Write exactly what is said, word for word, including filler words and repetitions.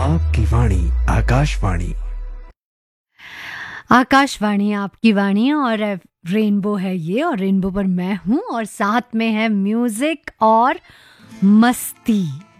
आपकी वाणी आकाशवाणी। आकाशवाणी आपकी वाणी और रेनबो है ये, और रेनबो पर मैं हूँ और साथ में है म्यूजिक और मस्ती।